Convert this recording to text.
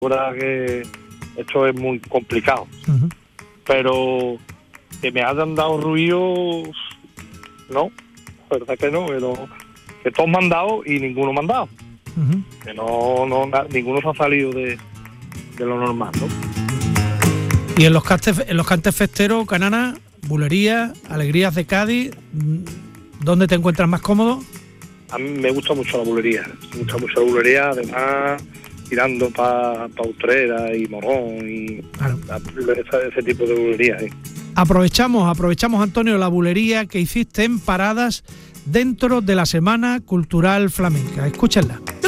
verdad que esto es muy complicado. Uh-huh. Pero que me hayan dado ruido, no, la verdad que no, pero que todos me han dado y ninguno me han dado. Uh-huh. Que ninguno se ha salido de lo normal, ¿no? Y en los cantes festeros, Canana, bulerías, alegrías de Cádiz, ¿dónde te encuentras más cómodo? A mí me gusta mucho la bulería, además tirando para Utrera y Morón y claro. ese tipo de bulería. Aprovechamos, Antonio, la bulería que hiciste en Paradas dentro de la Semana Cultural Flamenca. Escúchenla.